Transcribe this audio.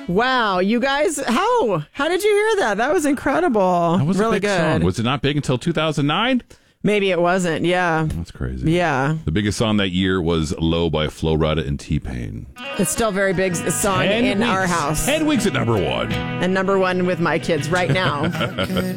Wow, you guys, how did you hear that? That was incredible. That was really a big good. song. Was it not big until 2009? Maybe it wasn't. Yeah. That's crazy. Yeah. The biggest song that year was Low by Flo Rida and T-Pain. It's still a very big song in our house. 10 weeks at number one. And number one with my kids right now.